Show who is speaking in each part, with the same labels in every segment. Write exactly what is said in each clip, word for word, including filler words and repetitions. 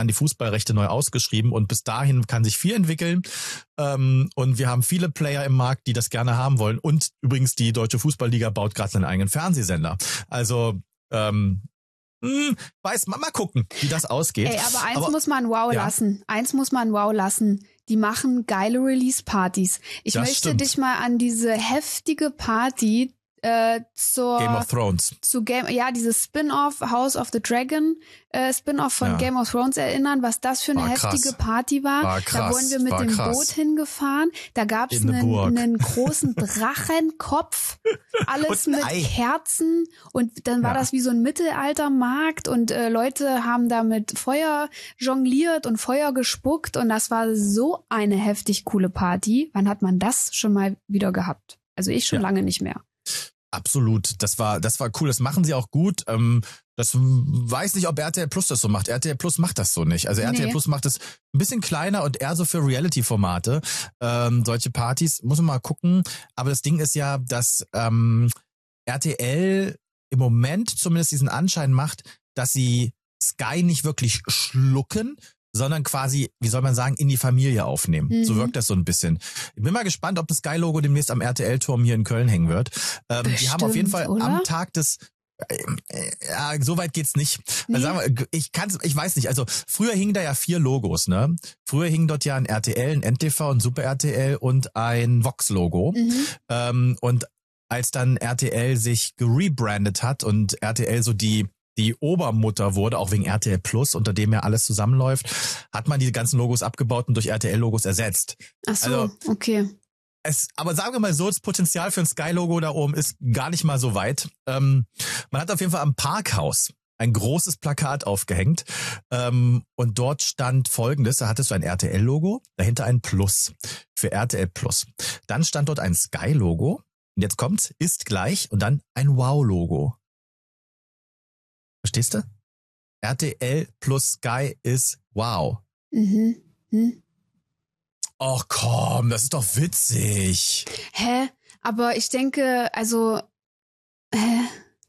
Speaker 1: die Fußballrechte neu ausgeschrieben und bis dahin kann sich viel entwickeln. Ähm, und wir haben viele Player im Markt, die das gerne haben wollen. Und übrigens die Deutsche Fußballliga baut gerade seinen eigenen Fernsehsender. Also ähm, Hm, weiß man, mal gucken, wie das ausgeht.
Speaker 2: Ey, aber eins
Speaker 1: aber,
Speaker 2: muss man wow
Speaker 1: ja.
Speaker 2: lassen. Eins muss man wow lassen. Die machen geile Release-Partys. Ich
Speaker 1: Das
Speaker 2: möchte
Speaker 1: stimmt.
Speaker 2: dich mal an diese heftige Party äh, zur
Speaker 1: Game of Thrones.
Speaker 2: zu Game, ja, dieses Spin-off House of the Dragon äh, Spin-off von
Speaker 1: Ja.
Speaker 2: Game of Thrones erinnern, was das für eine
Speaker 1: War
Speaker 2: heftige
Speaker 1: krass.
Speaker 2: Party war.
Speaker 1: War
Speaker 2: Da
Speaker 1: krass,
Speaker 2: wurden wir mit
Speaker 1: war
Speaker 2: dem
Speaker 1: krass.
Speaker 2: Boot hingefahren. Da gab's
Speaker 1: In der
Speaker 2: einen,
Speaker 1: Burg.
Speaker 2: einen großen Drachenkopf, alles
Speaker 1: Und ein
Speaker 2: mit
Speaker 1: Ei.
Speaker 2: Kerzen und dann war
Speaker 1: Ja.
Speaker 2: das wie so ein Mittelaltermarkt und äh, Leute haben da mit Feuer jongliert und Feuer gespuckt und das war so eine heftig coole Party. Wann hat man das schon mal wieder gehabt? Also ich schon
Speaker 1: Ja.
Speaker 2: lange nicht mehr.
Speaker 1: Absolut, das war das war cool, das machen sie auch gut. Ähm, das weiß nicht, ob R T L Plus das so macht. R T L Plus macht das so nicht. Also R T L
Speaker 2: Nee.
Speaker 1: Plus macht es ein bisschen kleiner und eher so für Reality-Formate. Ähm, solche Partys, muss man mal gucken. Aber das Ding ist ja, dass ähm, R T L im Moment zumindest diesen Anschein macht, dass sie Sky nicht wirklich schlucken, sondern quasi, wie soll man sagen, in die Familie aufnehmen.
Speaker 2: Mhm.
Speaker 1: So wirkt das so ein bisschen. Ich bin mal gespannt, ob das Sky-Logo demnächst am R T L-Turm hier in Köln hängen wird. Ähm, die haben auf jeden Fall
Speaker 2: Bestimmt, oder?
Speaker 1: am Tag des äh, äh, ja, so weit geht's nicht.
Speaker 2: Nee.
Speaker 1: Also sagen wir, ich kann's, ich weiß nicht. Also früher hingen da ja vier Logos, ne? Früher hing dort ja ein R T L, ein N T V, ein Super R T L und ein Vox-Logo.
Speaker 2: Mhm.
Speaker 1: Ähm, und als dann R T L sich gerebrandet hat und R T L so die die Obermutter wurde, auch wegen R T L Plus, unter dem ja alles zusammenläuft, hat man die ganzen Logos abgebaut und durch R T L-Logos ersetzt.
Speaker 2: Ach so,
Speaker 1: Also,
Speaker 2: okay.
Speaker 1: Es, aber sagen wir mal so, das Potenzial für ein Sky-Logo da oben ist gar nicht mal so weit. Ähm, man hat auf jeden Fall am Parkhaus ein großes Plakat aufgehängt ähm, und dort stand Folgendes, da hattest du ein R T L-Logo, dahinter ein Plus für R T L Plus. Dann stand dort ein Sky-Logo und jetzt kommt's, ist gleich und dann ein Wow-Logo. Verstehst du? R T L plus Sky ist wow.
Speaker 2: Mhm. Hm.
Speaker 1: Och komm, das ist doch witzig.
Speaker 2: Hä? Aber ich denke, also, hä?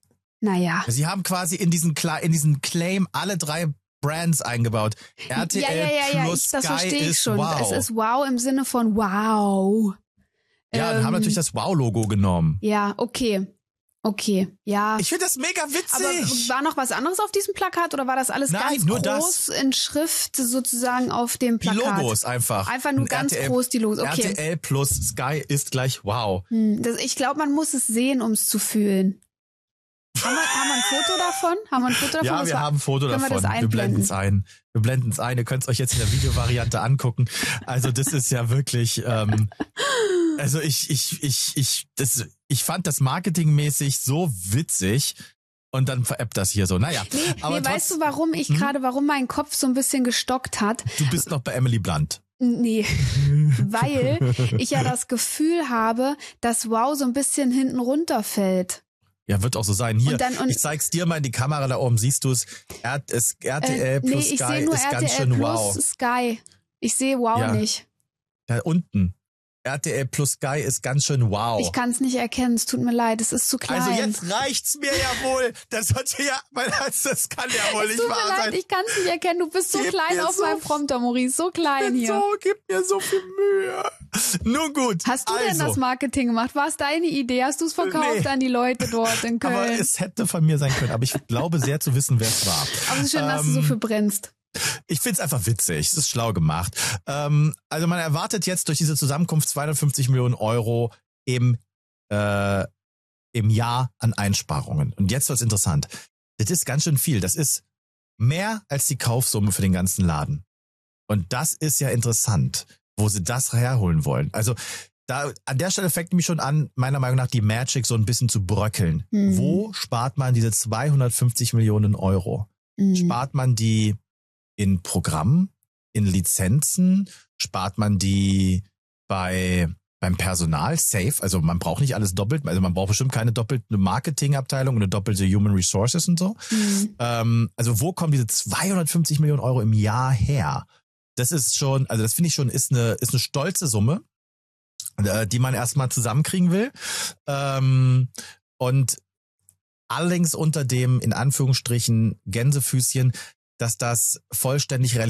Speaker 2: Naja.
Speaker 1: Sie haben quasi in diesen, Kla- in diesen Claim alle drei Brands eingebaut. R T L
Speaker 2: ja, ja, ja, ja,
Speaker 1: plus
Speaker 2: ich, das
Speaker 1: Sky
Speaker 2: verstehe ich
Speaker 1: ist
Speaker 2: schon.
Speaker 1: wow.
Speaker 2: Es ist wow im Sinne von wow.
Speaker 1: Ja,
Speaker 2: ähm,
Speaker 1: und haben natürlich das Wow-Logo genommen.
Speaker 2: Ja, okay. Okay, ja.
Speaker 1: Ich finde das mega witzig.
Speaker 2: Aber war noch was anderes auf diesem Plakat oder war das alles
Speaker 1: Nein,
Speaker 2: ganz
Speaker 1: nur
Speaker 2: groß
Speaker 1: das.
Speaker 2: in Schrift sozusagen auf dem
Speaker 1: Die
Speaker 2: Plakat?
Speaker 1: Logos einfach.
Speaker 2: Einfach nur
Speaker 1: Und
Speaker 2: ganz
Speaker 1: R T L,
Speaker 2: groß die Logos, okay.
Speaker 1: R T L plus Sky ist gleich wow.
Speaker 2: Hm, das, ich glaube, man muss es sehen, um es zu fühlen. Haben wir, haben wir ein Foto davon? Haben wir ein Foto davon?
Speaker 1: Ja,
Speaker 2: Was
Speaker 1: wir
Speaker 2: war-
Speaker 1: haben ein Foto
Speaker 2: können wir
Speaker 1: davon.
Speaker 2: das
Speaker 1: Wir blenden
Speaker 2: einblenden?
Speaker 1: es ein. Wir blenden es ein. Ihr könnt es euch jetzt in der Videovariante angucken. Also das ist ja wirklich, ähm, also ich, ich, ich, ich, das, ich fand das marketingmäßig so witzig und dann veräppt das hier so. Naja,
Speaker 2: Nee,
Speaker 1: aber
Speaker 2: nee
Speaker 1: trotz,
Speaker 2: weißt du, warum ich
Speaker 1: Hm?
Speaker 2: gerade, warum mein Kopf so ein bisschen gestockt hat?
Speaker 1: du bist noch bei Emily Blunt.
Speaker 2: Nee, weil ich ja das Gefühl habe, dass Wow so ein bisschen hinten runterfällt.
Speaker 1: Ja, wird auch so sein. Hier,
Speaker 2: Und dann- und-
Speaker 1: ich zeig's dir mal in die Kamera, da oben siehst du es. R T L
Speaker 2: Äh,
Speaker 1: plus
Speaker 2: nee, ich
Speaker 1: Sky
Speaker 2: sehe nur
Speaker 1: ist
Speaker 2: R T
Speaker 1: ganz
Speaker 2: L
Speaker 1: schön
Speaker 2: plus
Speaker 1: wow.
Speaker 2: Sky. Ich sehe Wow
Speaker 1: Ja.
Speaker 2: nicht.
Speaker 1: Da unten. R T L plus Sky ist ganz schön wow.
Speaker 2: Ich kann es nicht erkennen, es tut mir leid, es ist zu klein.
Speaker 1: Also jetzt reicht's mir ja wohl. Das sollte ja, das kann ja wohl
Speaker 2: es
Speaker 1: nicht
Speaker 2: tut mir
Speaker 1: wahr
Speaker 2: leid,
Speaker 1: sein.
Speaker 2: ich kann es nicht erkennen, du bist so
Speaker 1: Gib
Speaker 2: klein
Speaker 1: mir
Speaker 2: auf
Speaker 1: so
Speaker 2: meinem Prompter, Maurice, so klein hier.
Speaker 1: So, gib mir so viel Mühe. Nun gut.
Speaker 2: Hast du
Speaker 1: also,
Speaker 2: denn das Marketing gemacht? War es deine Idee? Hast du es verkauft
Speaker 1: Nee.
Speaker 2: an die Leute dort in Köln?
Speaker 1: Aber es hätte von mir sein können. Aber ich glaube sehr zu wissen, wer es war.
Speaker 2: Aber es ist schön, dass du so
Speaker 1: Ähm,
Speaker 2: viel brennst.
Speaker 1: Ich find's einfach witzig. Es ist schlau gemacht. Ähm, also man erwartet jetzt durch diese Zusammenkunft zweihundertfünfzig Millionen Euro im, äh, im Jahr an Einsparungen. Und jetzt wird's interessant. Das ist ganz schön viel. Das ist mehr als die Kaufsumme für den ganzen Laden. Und das ist ja interessant, wo sie das herholen wollen. Also da an der Stelle fängt mich schon an, meiner Meinung nach die Magic so ein bisschen zu bröckeln.
Speaker 2: Mhm.
Speaker 1: Wo spart man diese zweihundertfünfzig Millionen Euro?
Speaker 2: Mhm.
Speaker 1: Spart man die in Programmen, in Lizenzen? Spart man die bei beim Personal safe? Also man braucht nicht alles doppelt. Also man braucht bestimmt keine doppelte Marketingabteilung und eine doppelte Human Resources und so.
Speaker 2: Mhm.
Speaker 1: Ähm, also wo kommen diese zweihundertfünfzig Millionen Euro im Jahr her? Das ist schon, also das finde ich schon, ist eine ist eine stolze Summe, äh, die man erstmal zusammenkriegen will. Ähm, und allerdings unter dem, in Anführungsstrichen, Gänsefüßchen, dass das vollständig